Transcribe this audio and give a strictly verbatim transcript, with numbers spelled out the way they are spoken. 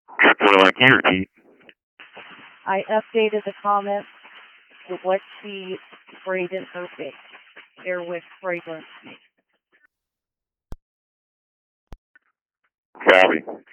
What do I can repeat? I updated the comments to what she sprayed in her face. Airwick fragrance. Copy.